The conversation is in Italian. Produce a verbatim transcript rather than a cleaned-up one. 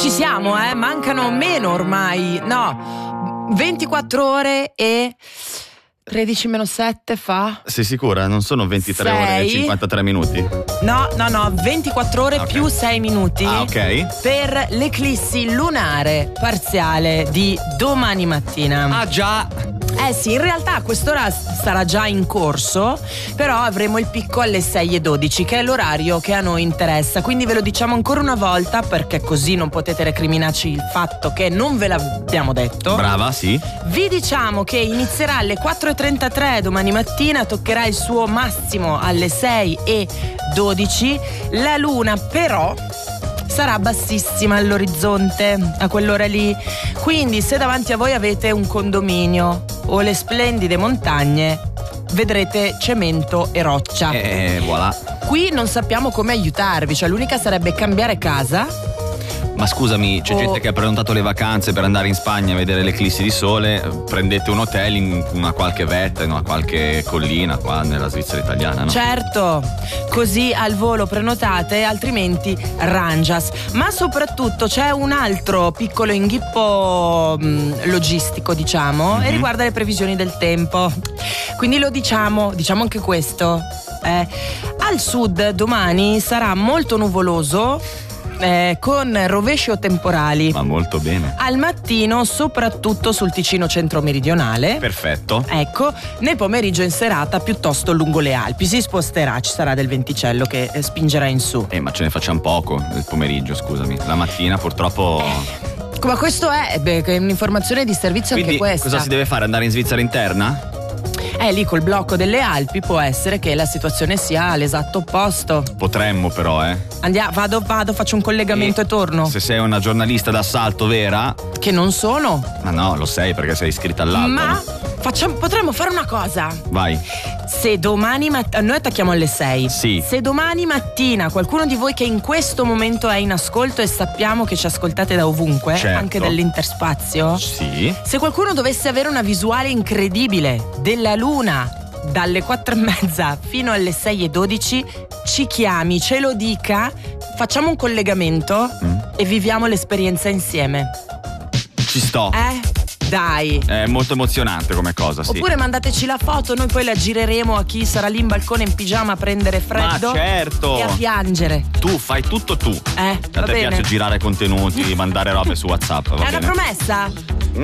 Ci siamo, eh? Mancano meno ormai. No, ventiquattro ore e tredici meno sette fa? Sei sicura? Non sono ventitré ore e cinquantatré minuti? No, no, no, ventiquattro ore okay. più sei minuti. Ah, ok. Per l'eclissi lunare parziale di domani mattina. Ah, già. Eh sì, in realtà a quest'ora sarà già in corso, però avremo il picco alle sei e dodici, che è l'orario che a noi interessa. Quindi ve lo diciamo ancora una volta, perché così non potete recriminarci il fatto che non ve l'abbiamo detto. Brava, sì. Vi diciamo che inizierà alle quattro e trentatré domani mattina, toccherà il suo massimo alle sei e dodici. La luna però sarà bassissima all'orizzonte a quell'ora lì, quindi se davanti a voi avete un condominio o le splendide montagne, vedrete cemento e roccia. E voilà. Qui non sappiamo come aiutarvi, cioè l'unica sarebbe cambiare casa. Ma scusami, c'è oh. gente che ha prenotato le vacanze per andare in Spagna a vedere l'eclissi di sole. Prendete un hotel in una qualche vetta, in una qualche collina qua nella Svizzera italiana, no? Certo, così al volo prenotate, altrimenti rangias. Ma soprattutto c'è un altro piccolo inghippo mh, logistico, diciamo, mm-hmm. e riguarda le previsioni del tempo. Quindi lo diciamo, diciamo anche questo. Eh, al sud domani sarà molto nuvoloso, Eh, con rovesci o temporali. Ma molto bene. Al mattino soprattutto sul Ticino centro-meridionale. Perfetto. Ecco, nel pomeriggio in serata piuttosto lungo le Alpi. Si sposterà, ci sarà del venticello che eh, spingerà in su. Eh, ma ce ne facciamo poco il pomeriggio, scusami. La mattina purtroppo... Eh, ma questo è, beh, è un'informazione di servizio. Quindi, anche questa. Cosa si deve fare? Andare in Svizzera interna? Eh, lì col blocco delle Alpi può essere che la situazione sia l'esatto opposto. Potremmo però, eh. Andiamo, vado, vado, faccio un collegamento e, e torno. Se sei una giornalista d'assalto vera. Che non sono. Ma no, lo sei perché sei iscritta all'albo. Ma facciamo, potremmo fare una cosa. Vai. Se domani mattina, noi attacchiamo alle sei. Sì. Se domani mattina qualcuno di voi che in questo momento è in ascolto, e sappiamo che ci ascoltate da ovunque, certo. anche dall'interspazio. Sì. Se qualcuno dovesse avere una visuale incredibile della luna dalle quattro e mezza fino alle sei e dodici, ci chiami, ce lo dica, facciamo un collegamento mm. e viviamo l'esperienza insieme. Ci sto. Eh? Dai. È molto emozionante come cosa, sì. Oppure mandateci la foto, noi poi la gireremo a chi sarà lì in balcone in pigiama a prendere freddo. Ma certo. E a piangere. Tu fai tutto tu. Eh, A te bene. piace girare contenuti, mandare robe su WhatsApp, va È bene? una promessa?